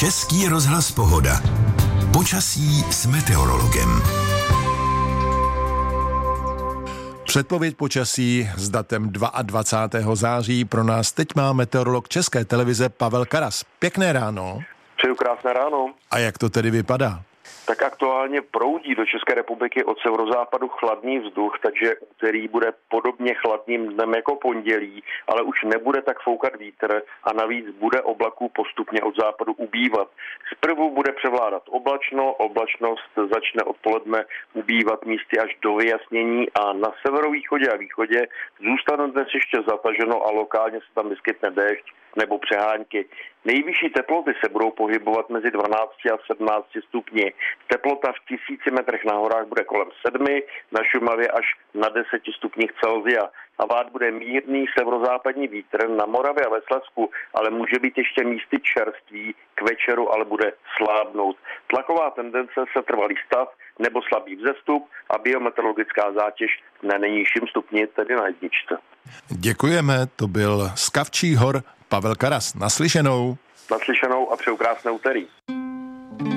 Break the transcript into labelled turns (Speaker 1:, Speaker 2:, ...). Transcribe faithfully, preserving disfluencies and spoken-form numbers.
Speaker 1: Český rozhlas Pohoda. Počasí s meteorologem.
Speaker 2: Předpověď počasí s datem dvacátého druhého září pro nás teď má meteorolog České televize Pavel Karas. Pěkné ráno.
Speaker 3: Přeju krásné ráno.
Speaker 2: A jak to tedy vypadá?
Speaker 3: Tak aktuálně proudí do České republiky od severozápadu chladný vzduch, takže úterý bude podobně chladným dnem jako pondělí, ale už nebude tak foukat vítr a navíc bude oblaků postupně od západu ubývat. Zprvu bude převládat oblačno, oblačnost začne odpoledne ubývat místy až do vyjasnění a na severovýchodě a východě zůstane dnes ještě zataženo a lokálně se tam vyskytne déšť nebo přehánky. Nejvyšší teploty se budou pohybovat mezi dvanácti a sedmnácti stupni. Teplota v tisíci metrech na horách bude kolem sedmi, na Šumavě až na deseti stupních Celsia. A vát bude mírný severozápadní vítr, na Moravě a ve Slezsku, ale může být ještě místy čerstvý, k večeru ale bude slábnout. Tlaková tendence se trvalý stav nebo slabý vzestup a biometeorologická zátěž na nejnižším stupni, tedy na jedničce.
Speaker 2: Děkujeme, to byl z Kavčích hor Pavel Karas. Naslyšenou.
Speaker 3: Naslyšenou a přeju krásné úterý.